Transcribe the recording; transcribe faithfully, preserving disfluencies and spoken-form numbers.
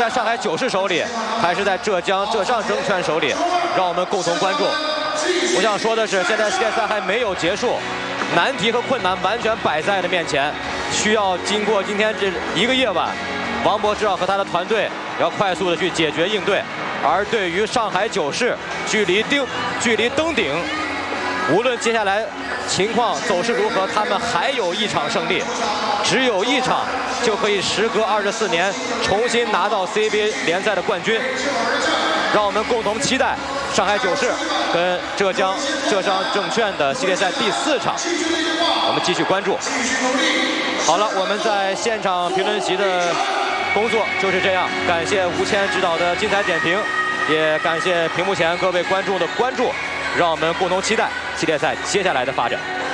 在上海九市手里，还是在浙江浙上证券手里？让我们共同关注。我想说的是，现在系列赛还没有结束，难题和困难完全摆在了面前，需要经过今天这一个夜晚，王博士和他的团队要快速的去解决应对。而对于上海九市，距离定距离登顶，无论接下来情况走势如何，他们还有一场胜利，只有一场就可以时隔二十四年重新拿到 C B A 联赛的冠军。让我们共同期待上海九市跟浙江浙商证券的系列赛第四场，我们继续关注。好了，我们在现场评论席的工作就是这样，感谢吴谦指导的精彩点评，也感谢屏幕前各位观众的关注，让我们共同期待系列赛接下来的发展。